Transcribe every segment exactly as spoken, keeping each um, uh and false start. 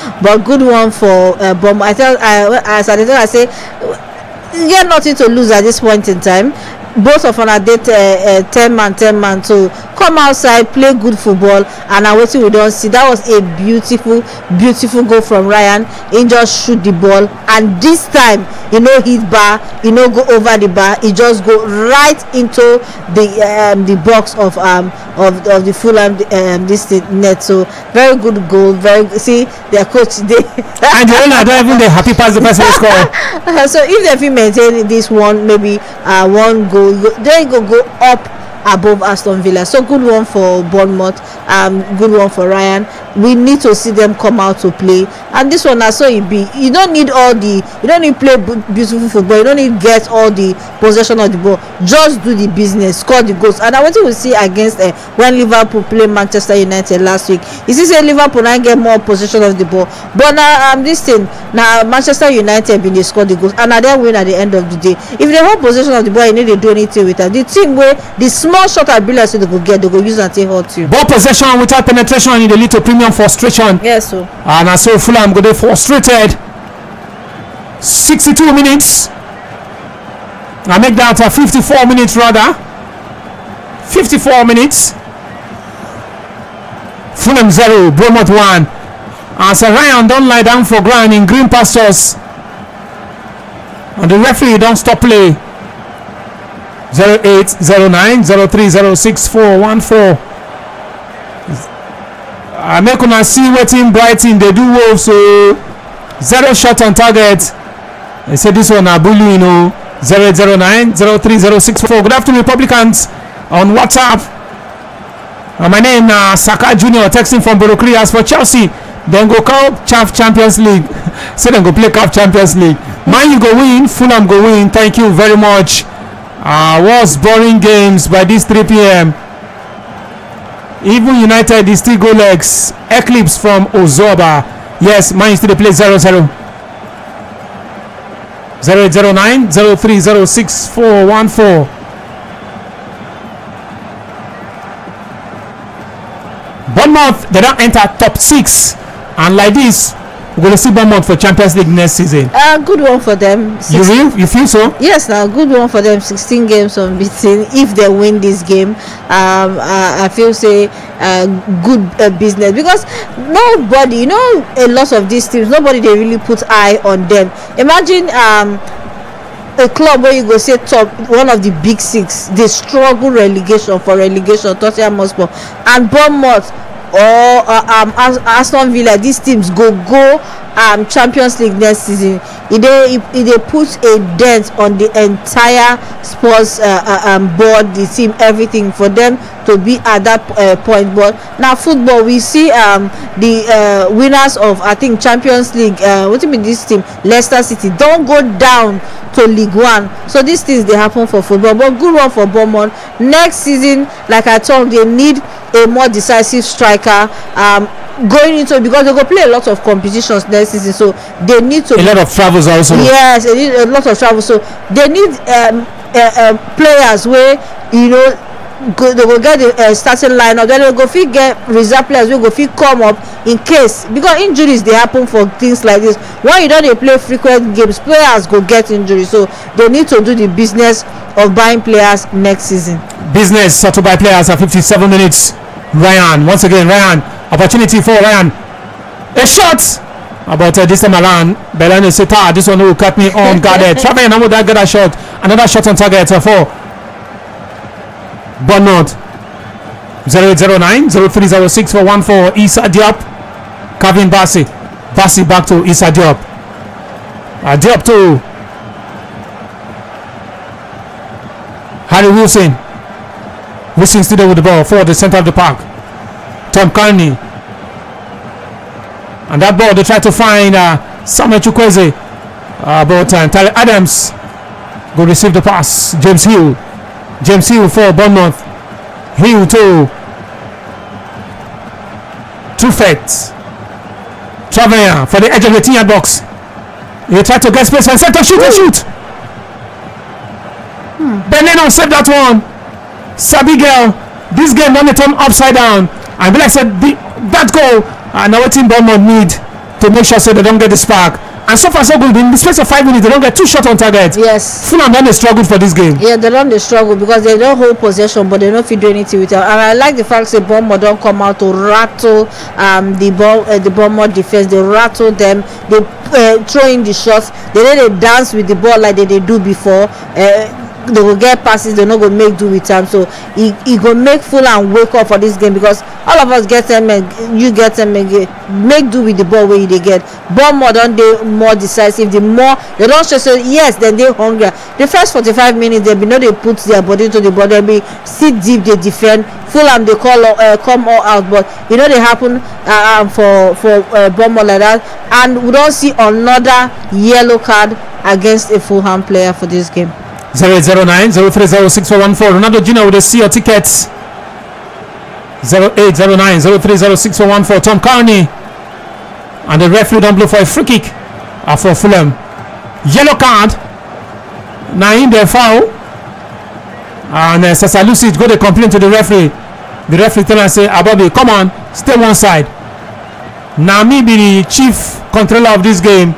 but good one for uh, Bournemouth. I tell I as I tell I say you get nothing to lose at this point in time. Both of una dey uh, uh, ten man ten man, so come outside, play good football, and na wetin we don see. That was a beautiful beautiful goal from Ryan. He just shoot the ball, and this time he no hit bar, he no go over the bar, he just go right into the um, the box of um of, of the Fulham um, this net. So very good goal. Very see their coach dey and the owner don't even dey happy pass the person wey score. So if they fit maintain this one, maybe uh, one goal, they go go up above Aston Villa. So good one for Bournemouth, um good one for Ryan. We need to see them come out to play, and this one na so e be. You don't need all the you don't need play beautiful football, you don't need get all the possession of the ball, just do the business, score the goals. And I want to see against uh, when Liverpool play Manchester United last week, you see say Liverpool now get more possession of the ball, but now um this thing now Manchester United been they score the goals, and now they win at the end of the day. If they hold possession of the ball, you need to do anything with that. The team where the small shot at brilliance they go get, they go use and take hurt you. Ball possession without penetration in the little premium frustration. Yes, so and I saw Fulham go there frustrated. sixty-two minutes. I make that a fifty-four minutes rather. fifty-four minutes. Fulham zero, Bournemouth one. As a Ryan don't lie down for ground in green pastures. And the referee don't stop play. zero eight zero nine zero three zero six four one four. I make una see wetin Brighton they do well, so zero shot on target. They say this one na bullying, you know. zero eight zero nine zero three zero six four. Good afternoon, Republicans on WhatsApp. Uh, my name na uh, Saka Junior texting from Borokri. As for Chelsea, then go call C A F Champions League. Say then go play C A F Champions League. Man, you go win, Fulham go win. Thank you very much. Uh, was boring games by this three p.m. Even United is still go legs. Eclipse from Ozoba. Yes, Man U still play zero zero. zero eight zero nine zero three zero six four one four. Bournemouth, they don't enter top six. And like this, we're going to see Bournemouth for Champions League next season. Uh, good one for them. You feel? You feel so? Yes, now good one for them. sixteen games unbeaten. If they win this game, um, uh, I feel say uh, good uh, business, because nobody, you know, a lot of these teams, nobody they really put eye on them. Imagine um. a club where you go say top one of the big six, they struggle relegation for relegation, Tottenham Hotspur and Bournemouth or uh, um Aston Villa. These teams go go um Champions League next season. It they it they put a dent on the entire sports uh, uh, um board, the team, everything for them to be at that uh, point. But now football, we see um the uh, winners of I think Champions League. Uh, what do you mean this team? Leicester City don't go down to League One. So these things they happen for football. But good one for Bournemouth next season. Like I told, they need a more decisive striker. Um, going into, because they go play a lot of competitions next season, so they need to a lot of travels also. Yes, they need a lot of travel, so they need um, uh, uh, players where you know go, they will get the uh, starting lineup, then they go fit get reserve players wey go fit come up in case, because injuries they happen for things like this. When you don't play frequent games, players go get injuries, so they need to do the business of buying players next season. Business so to buy players at fifty-seven minutes. Ryan, once again, Ryan, opportunity for Ryan. A shot! About uh, this time around, Belani said, ah, this one will cut me on guarded. Traveling, I would get a shot. Another shot on target uh, for Bournemouth. zero eight zero nine zero three zero six four one four. Issa Diop. Kevin Bassi. Bassi back to Issa Diop. Uh, Diop to Harry Wilson. Wilson still there with the ball for the center of the park. Tom Carney. And that ball they try to find uh, Samuel Chukwueze. Uh, but uh, Tyler Adams go receive the pass. James Hill. James Hill for Bournemouth. Hill to Truffet. Travaya for the edge of the ten yard box. He tried to get space and set to shoot and shoot. Hmm. Beneno saved that one. Sabi girl, this game don't turn upside down. And be like said the, that goal, and uh, now what team Bournemouth need to make sure so they don't get the spark. And so far so good. In the space of five minutes, they don't get two shots on target. Yes. Fulham don't they struggle for this game. Yeah, they don't they struggle because they don't hold possession, but they don't fit do anything with it. And I like the fact that Bournemouth don't come out to rattle um the ball, uh, the Bournemouth defense. They rattle them. They uh, throw in the shots. They let they dance with the ball like they, they do before. Uh, they will get passes, they're not going to make do with them. So he, he going to make Fulham wake up for this game because all of us get them and you get them and make do with the ball where they get. Bournemouth don't they more decisive. The more they don't just say yes, then they hungry. The first forty-five minutes they be know they put their body into the ball, they be sit deep, they defend. Fulham they call uh, come all out, but you know they happen uh, um, for for uh, Bournemouth like that, and we don't see another yellow card against a Fulham player for this game. zero eight zero nine zero three zero six four one four. Ronaldo Junior with the C O tickets. zero eight zero nine zero three zero six four one four. Tom Carney. And the referee don't blow for a free kick uh, for Fulham. Yellow card. Now in the foul. And uh, Sasa Lucid go to complain to the referee. The referee tell us say, Abobi, come on, stay one side. Now me be the chief controller of this game.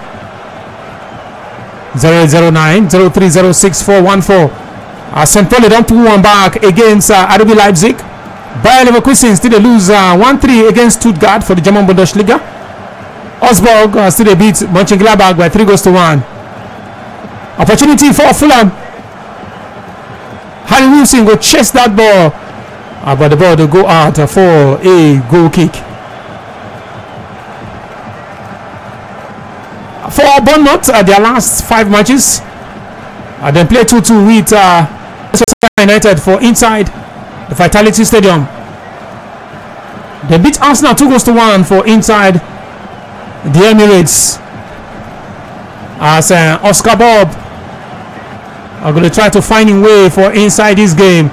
zero eight zero nine zero three zero six four one four. Uh, Saint Pauli don't put one back against uh, R B Leipzig. Bayer Leverkusen still they lose uh, one three against Stuttgart for the German Bundesliga. Augsburg uh, still they beat Mönchengladbach by three goals to one. Opportunity for Fulham. Harry Wilson go chase that ball, uh, but the ball will go out uh, for a goal kick. For Bournemouth, uh, their last five matches, uh, they play two two with uh, Manchester United for inside the Vitality Stadium. They beat Arsenal two goals to one for inside the Emirates. As uh, Oscar Bob are going to try to find a way for inside this game.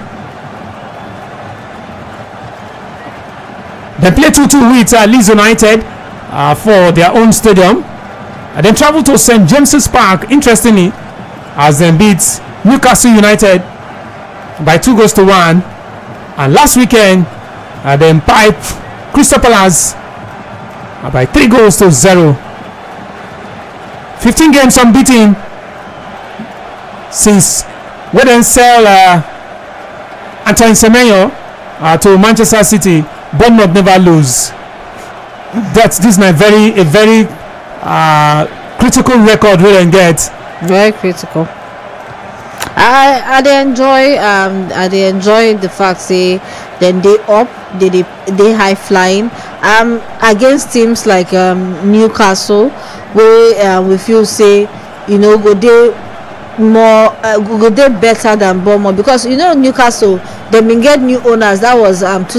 They play two two with uh, Leeds United uh, for their own stadium. And then travel to Saint James's Park, interestingly, as they beat Newcastle United by two goals to one. And last weekend, uh, they pipe Crystal Palace uh, by three goals to zero. fifteen games unbeaten since we then sell uh, Antoine Semenyo uh, to Manchester City. Bournemouth never lose. That's this is a very a very uh, critical record we can get. Very critical. I I they enjoy um I they enjoy the fact say then they up they they, they high flying um against teams like um Newcastle where uh, we feel say you know go they more uh, go they better than Bournemouth because you know Newcastle they been get new owners that was um two